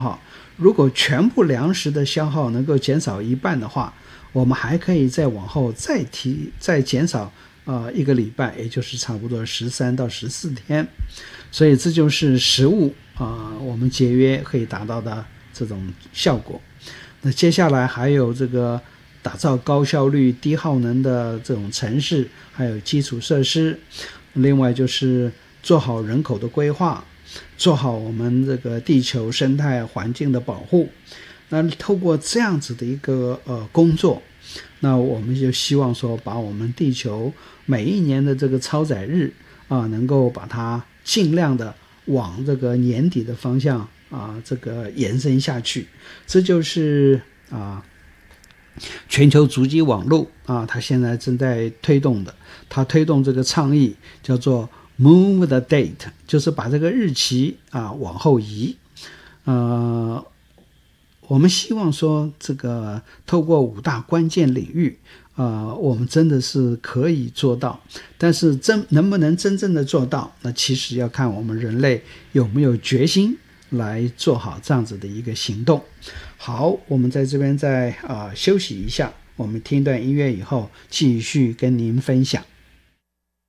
如果全部粮食的消耗能够减少一半的话，我们还可以再往后再减少1个礼拜，也就是差不多13到14天。所以这就是食物我们节约可以达到的这种效果。那接下来还有这个打造高效率低耗能的这种城市，还有基础设施，另外就是做好人口的规划，做好我们这个地球生态环境的保护。那透过这样子的一个工作，那我们就希望说把我们地球每一年的这个超载日能够把它尽量的往这个年底的方向这个延伸下去。这就是全球足迹网络它现在正在推动的。它推动这个倡议叫做 Move the Date， 就是把这个日期往后移。我们希望说这个透过5大关键领域我们真的是可以做到，但是能不能真正的做到，那其实要看我们人类有没有决心来做好这样子的一个行动。好，我们在这边再休息一下，我们听一段音乐以后继续跟您分享。